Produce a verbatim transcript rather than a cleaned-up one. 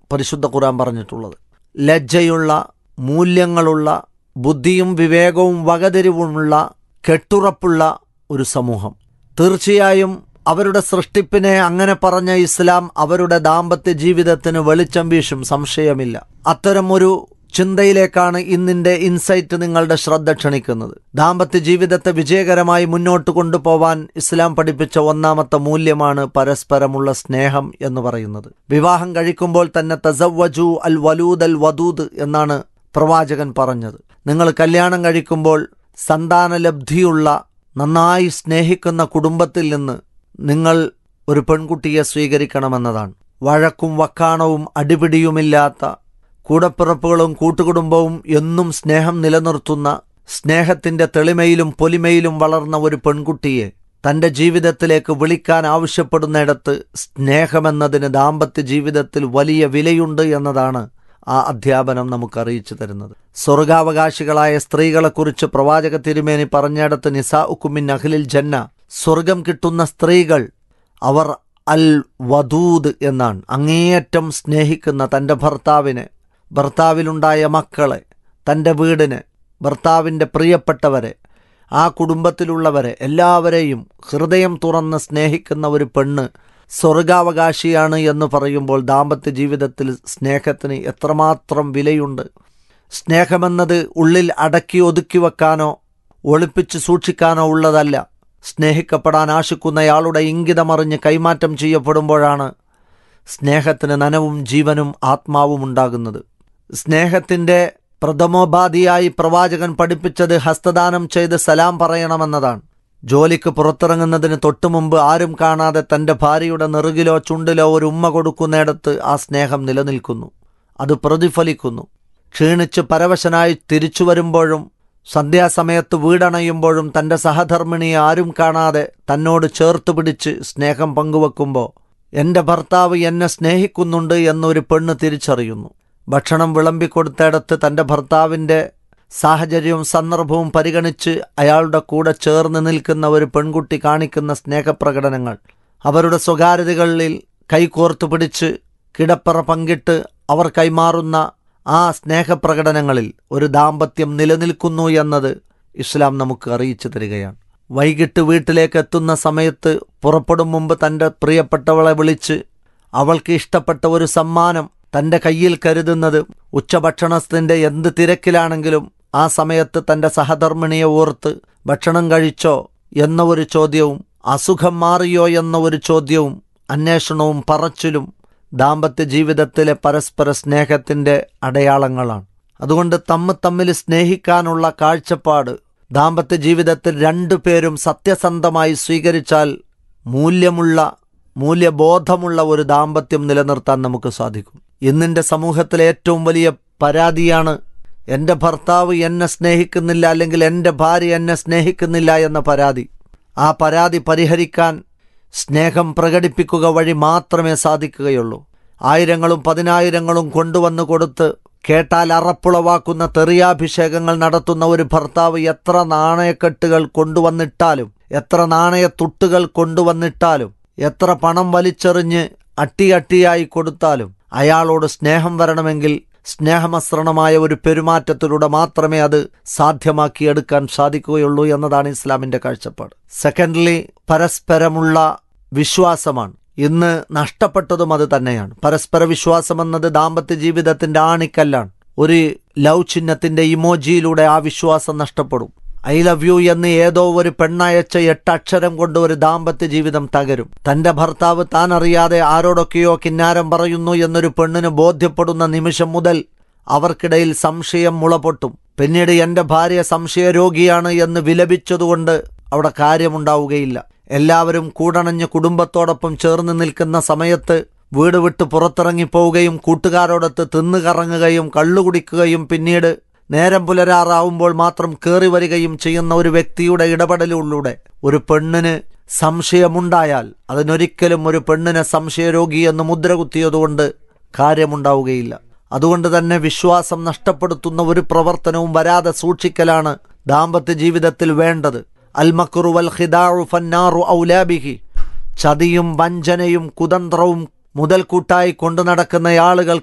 പരിശുദ്ധ ഖുർആൻ പറഞ്ഞിട്ടുള്ളത്. ലജ്ജയുള്ള, മൂല്യങ്ങളുള്ള, ബുദ്ധിയും വിവേകവും വകതിരിവുമുള്ള, കെട്ടുറപ്പുള്ള ഒരു സമൂഹം. തീർച്ചയായും അവരുടെ സൃഷ്ടിപ്പിനെ അങ്ങനെ പറഞ്ഞ ഇസ്ലാം അവരുടെ ദാമ്പത്യ ജീവിതത്തിന് വെളിച്ചം വീശും, സംശയമില്ല. അത്തരം ഒരു ചിന്തയിലേക്കാണ് ഇന്നിൻ്റെ ഇൻസൈറ്റ് നിങ്ങളുടെ ശ്രദ്ധ ക്ഷണിക്കുന്നത്. ദാമ്പത്യ ജീവിതത്തെ വിജയകരമായി മുന്നോട്ട് കൊണ്ടുപോവാൻ ഇസ്ലാം പഠിപ്പിച്ച ഒന്നാമത്തെ മൂല്യമാണ് പരസ്പരമുള്ള സ്നേഹം എന്ന് പറയുന്നത്. വിവാഹം കഴിക്കുമ്പോൾ തന്നെ തസവ്വജു അൽ വലൂദ് അൽ വദൂദ് എന്നാണ് പ്രവാചകൻ പറഞ്ഞത്. നിങ്ങൾ കല്യാണം കഴിക്കുമ്പോൾ സന്താനലബ്ധിയുള്ള, നന്നായി സ്നേഹിക്കുന്ന കുടുംബത്തിൽ നിന്ന് നിങ്ങൾ ഒരു പെൺകുട്ടിയെ സ്വീകരിക്കണമെന്നതാണ്. വഴക്കും വക്കാണവും അടിപിടിയുമില്ലാത്ത, കൂടപ്പിറപ്പുകളും കൂട്ടുകുടുംബവും എന്നും സ്നേഹം നിലനിർത്തുന്ന, സ്നേഹത്തിന്റെ തെളിമയിലും പൊലിമയിലും വളർന്ന ഒരു പെൺകുട്ടിയെ തൻ്റെ ജീവിതത്തിലേക്ക് വിളിക്കാൻ ആവശ്യപ്പെടുന്നിടത്ത് സ്നേഹമെന്നതിന് ദാമ്പത്യ ജീവിതത്തിൽ വലിയ വിലയുണ്ട് എന്നതാണ് ആ അധ്യാപനം നമുക്ക് അറിയിച്ചു തരുന്നത്. സ്വർഗാവകാശികളായ സ്ത്രീകളെക്കുറിച്ച് പ്രവാചക തിരുമേനി പറഞ്ഞിടത്ത് നിസാഉക്കും മിൻ അഹ്ലിൽ ജന്ന, സ്വർഗം കിട്ടുന്ന സ്ത്രീകൾ അവർ അൽ വദൂദ് എന്നാണ്. അങ്ങേയറ്റം സ്നേഹിക്കുന്ന തൻ്റെ ഭർത്താവിനെ, ഭർത്താവിലുണ്ടായ മക്കളെ, തൻ്റെ വീടിനെ, ഭർത്താവിൻ്റെ പ്രിയപ്പെട്ടവരെ, ആ കുടുംബത്തിലുള്ളവരെ എല്ലാവരെയും ഹൃദയം തുറന്ന് സ്നേഹിക്കുന്ന ഒരു പെണ്ണ് സ്വർഗാവകാശിയാണ് എന്ന് പറയുമ്പോൾ ദാമ്പത്യ ജീവിതത്തിൽ സ്നേഹത്തിന് എത്രമാത്രം വിലയുണ്ട്. സ്നേഹമെന്നത് ഉള്ളിൽ അടക്കി ഒതുക്കി വെക്കാനോ ഒളിപ്പിച്ച് സൂക്ഷിക്കാനോ ഉള്ളതല്ല. സ്നേഹിക്കപ്പെടാൻ ആശിക്കുന്നയാളുടെ ഇംഗിതമറിഞ്ഞ് കൈമാറ്റം ചെയ്യപ്പെടുമ്പോഴാണ് സ്നേഹത്തിന് നനവും ജീവനും ആത്മാവും ഉണ്ടാകുന്നത്. സ്നേഹത്തിൻ്റെ പ്രഥമോപാധിയായി പ്രവാചകൻ പഠിപ്പിച്ചത് ഹസ്തദാനം ചെയ്ത് സലാം പറയണമെന്നതാണ്. ജോലിക്ക് പുറത്തിറങ്ങുന്നതിന് തൊട്ടുമുമ്പ് ആരും കാണാതെ തൻ്റെ ഭാര്യയുടെ നെറുകിലോ ചുണ്ടിലോ ഒരു ഉമ്മ കൊടുക്കുന്നിടത്ത് ആ സ്നേഹം നിലനിൽക്കുന്നു, അത് പ്രതിഫലിക്കുന്നു. ക്ഷീണിച്ച് പരവശനായി തിരിച്ചു വരുമ്പോഴും സന്ധ്യാസമയത്ത് വീടണയുമ്പോഴും തൻ്റെ സഹധർമ്മിണിയെ ആരും കാണാതെ തന്നോട് ചേർത്ത് പിടിച്ച് സ്നേഹം പങ്കുവെക്കുമ്പോൾ എൻ്റെ ഭർത്താവ് എന്നെ സ്നേഹിക്കുന്നുണ്ട് എന്നൊരു പെണ്ണ് തിരിച്ചറിയുന്നു. ഭക്ഷണം വിളമ്പിക്കൊടുത്തിടത്ത് തൻ്റെ ഭർത്താവിൻ്റെ സാഹചര്യവും സന്ദർഭവും പരിഗണിച്ച് അയാളുടെ കൂടെ ചേർന്ന് നിൽക്കുന്ന ഒരു പെൺകുട്ടി കാണിക്കുന്ന സ്നേഹപ്രകടനങ്ങൾ, അവരുടെ സ്വകാര്യതകളിൽ കൈകോർത്ത് പിടിച്ച് കിടപ്പറ പങ്കിട്ട് അവർ കൈമാറുന്ന ആ സ്നേഹപ്രകടനങ്ങളിൽ ഒരു ദാമ്പത്യം നിലനിൽക്കുന്നു എന്നത് ഇസ്ലാം നമുക്ക് അറിയിച്ചു തരികയാണ്. വൈകിട്ട് വീട്ടിലേക്ക് എത്തുന്ന സമയത്ത് പുറപ്പെടും മുമ്പ് തൻ്റെ പ്രിയപ്പെട്ടവളെ വിളിച്ച് അവൾക്ക് ഇഷ്ടപ്പെട്ട ഒരു സമ്മാനം തൻ്റെ കയ്യിൽ കരുതുന്നത്, ഉച്ചഭക്ഷണത്തിൻ്റെ എന്ത് തിരക്കിലാണെങ്കിലും ആ സമയത്ത് തൻ്റെ സഹധർമ്മിണിയെ ഓർത്ത് ഭക്ഷണം കഴിച്ചോ എന്ന ഒരു ചോദ്യവും അസുഖം മാറിയോ എന്ന ഒരു ചോദ്യവും അന്വേഷണവും പറച്ചിലും ദാമ്പത്യ ജീവിതത്തിലെ പരസ്പര സ്നേഹത്തിൻ്റെ അടയാളങ്ങളാണ്. അതുകൊണ്ട് തമ്മിൽ തമ്മിൽ സ്നേഹിക്കാനുള്ള കാഴ്ചപ്പാട് ദാമ്പത്യ ജീവിതത്തിൽ രണ്ടു പേരും സത്യസന്ധമായി സ്വീകരിച്ചാൽ മൂല്യമുള്ള, മൂല്യബോധമുള്ള ഒരു ദാമ്പത്യം നിലനിർത്താൻ നമുക്ക് സാധിക്കും. ഇന്നിൻ്റെ സമൂഹത്തിലെ ഏറ്റവും വലിയ പരാതിയാണ് എൻ്റെ ഭർത്താവ് എന്നെ സ്നേഹിക്കുന്നില്ല, അല്ലെങ്കിൽ എൻ്റെ ഭാര്യ എന്നെ സ്നേഹിക്കുന്നില്ല എന്ന പരാതി. ആ പരാതി പരിഹരിക്കാൻ സ്നേഹം പ്രകടിപ്പിക്കുക വഴി മാത്രമേ സാധിക്കുകയുള്ളൂ. ആയിരങ്ങളും പതിനായിരങ്ങളും കൊണ്ടുവന്ന് കൊടുത്ത് കേട്ടാൽ അറപ്പുളവാക്കുന്ന തെറിയാഭിഷേകങ്ങൾ നടത്തുന്ന ഒരു ഭർത്താവ് എത്ര നാണയക്കെട്ടുകൾ കൊണ്ടുവന്നിട്ടാലും, എത്ര നാണയത്തുട്ടുകൾ കൊണ്ടുവന്നിട്ടാലും, എത്ര പണം വലിച്ചെറിഞ്ഞ് അട്ടിയട്ടിയായി കൊടുത്താലും അയാളോട് സ്നേഹം വരണമെങ്കിൽ സ്നേഹമസൃണമായ ഒരു പെരുമാറ്റത്തിലൂടെ മാത്രമേ അത് സാധ്യമാക്കിയെടുക്കാൻ സാധിക്കുകയുള്ളൂ എന്നതാണ് ഇസ്ലാമിൻ്റെ കാഴ്ചപ്പാട്. സെക്കൻഡ്ലി, പരസ്പരമുള്ള വിശ്വാസമാണ്. ഇന്ന് നഷ്ടപ്പെട്ടതും അത് തന്നെയാണ്. പരസ്പര വിശ്വാസം എന്നത് ദാമ്പത്യ ജീവിതത്തിൻ്റെ ആണിക്കല്ലാണ്. ഒരു ലവ് ചിഹ്നത്തിൻ്റെ ഇമോജിയിലൂടെ ആ വിശ്വാസം നഷ്ടപ്പെടും. ഐ ലവ് യു എന്ന് ഏതോ ഒരു പെണ്ണയച്ച എട്ടക്ഷരം കൊണ്ട് ഒരു ദാമ്പത്യ ജീവിതം തകരും. തൻ്റെ ഭർത്താവ് താൻ അറിയാതെ ആരോടൊക്കെയോ കിന്നാരം പറയുന്നു എന്നൊരു പെണ്ണിന് ബോധ്യപ്പെടുന്ന നിമിഷം മുതൽ അവർക്കിടയിൽ സംശയം മുളപൊട്ടും. പിന്നീട് എൻ്റെ ഭാര്യ സംശയരോഗിയാണ് എന്ന് വിലപിച്ചതുകൊണ്ട് അവിടെ കാര്യമുണ്ടാവുകയില്ല. എല്ലാവരും കൂടണഞ്ഞ് കുടുംബത്തോടൊപ്പം ചേർന്ന് നിൽക്കുന്ന സമയത്ത് വീട് വിട്ട് പുറത്തിറങ്ങിപ്പോവുകയും കൂട്ടുകാരോടൊത്ത് തിന്നുകറങ്ങുകയും കള്ളുകുടിക്കുകയും പിന്നീട് നേരം പുലരാറാവുമ്പോൾ മാത്രം കയറി വരികയും ചെയ്യുന്ന ഒരു വ്യക്തിയുടെ ഇടപെടലിലൂടെ ഒരു പെണ്ണിന് സംശയമുണ്ടായാൽ അതിനൊരിക്കലും ഒരു പെണ്ണിനെ സംശയരോഗി എന്ന് മുദ്ര കുത്തിയതുകൊണ്ട് കാര്യമുണ്ടാവുകയില്ല. അതുകൊണ്ട് തന്നെ വിശ്വാസം നഷ്ടപ്പെടുത്തുന്ന ഒരു പ്രവർത്തനവും വരാതെ സൂക്ഷിക്കലാണ് ദാമ്പത്യ ജീവിതത്തിൽ വേണ്ടത്. അൽ മക്റു വൽ ഖിദാഉ ഫന്നാറു ഔലാ ബിഹി. ചതിയും വഞ്ചനയും കുതന്ത്രവും മുതൽക്കൂട്ടായി കൊണ്ടു നടക്കുന്ന ആളുകൾ